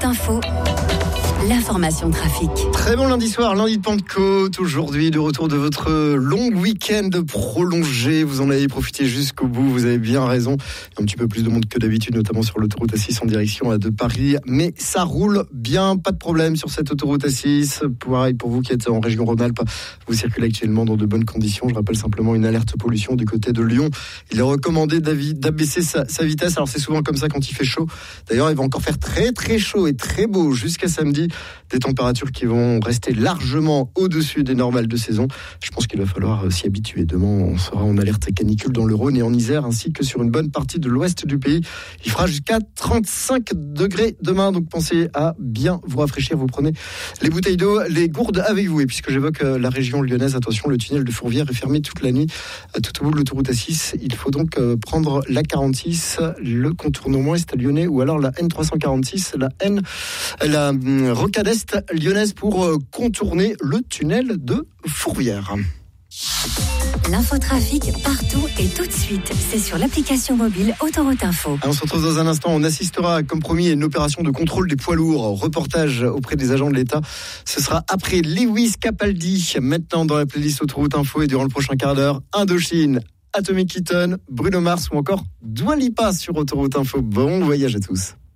Info, l'information trafic. Très bon lundi soir, lundi de Pentecôte. Aujourd'hui, de retour de votre long week-end prolongé. Vous en avez profité jusqu'au bout, vous avez bien raison. Il y a un petit peu plus de monde que d'habitude, notamment sur l'autoroute A6 en direction de Paris. Mais ça roule bien, pas de problème sur cette autoroute A6. Pareil pour vous qui êtes en région Rhône-Alpes, vous circulez actuellement dans de bonnes conditions. Je rappelle simplement une alerte pollution du côté de Lyon. Il est recommandé d'abaisser sa vitesse. Alors c'est souvent comme ça quand il fait chaud. D'ailleurs, il va encore faire très très chaud et très beau jusqu'à samedi. Des températures qui vont rester largement au-dessus des normales de saison. Je pense qu'il va falloir s'y habituer. Demain, on sera en alerte canicule dans le Rhône et en Isère, ainsi que sur une bonne partie de l'ouest du pays. Il fera jusqu'à 35 degrés demain, donc pensez à bien vous rafraîchir. Vous prenez les bouteilles d'eau, les gourdes avec vous. Et puisque j'évoque la région lyonnaise, attention, le tunnel de Fourvière est fermé toute la nuit, tout au bout de l'autoroute A6. Il faut donc prendre la 46, le contournement est lyonnais, ou alors la N346, la rocade est lyonnaise pour contourner le tunnel de Fourvière. L'infotrafic partout et tout de suite. C'est sur l'application mobile Autoroute Info. On se retrouve dans un instant. On assistera, comme promis, à une opération de contrôle des poids lourds. Reportage auprès des agents de l'État. Ce sera après Lewis Capaldi. Maintenant dans la playlist Autoroute Info et durant le prochain quart d'heure, Indochine, Atomic Kitten, Bruno Mars ou encore Dua Lipa sur Autoroute Info. Bon voyage à tous.